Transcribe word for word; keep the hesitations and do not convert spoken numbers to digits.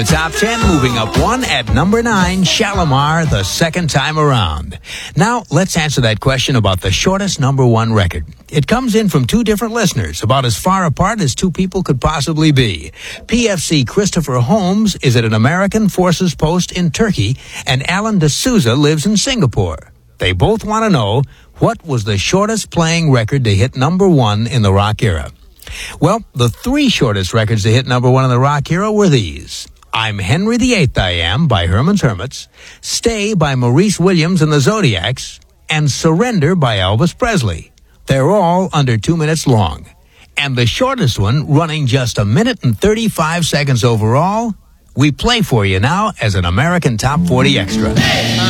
The top ten, moving up one at number nine, Shalimar, the second time around. Now, let's answer that question about the shortest number one record. It comes in from two different listeners, about as far apart as two people could possibly be. P F C Christopher Holmes is at an American Forces post in Turkey, and Alan D'Souza lives in Singapore. They both want to know, what was the shortest playing record to hit number one in the rock era? Well, the three shortest records to hit number one in the rock era were these. I'm Henry the Eighth I Am by Herman's Hermits, Stay by Maurice Williams and the Zodiacs, and Surrender by Elvis Presley. They're all under two minutes long. And the shortest one, running just a minute and thirty-five seconds overall, we play for you now as an American Top forty Extra.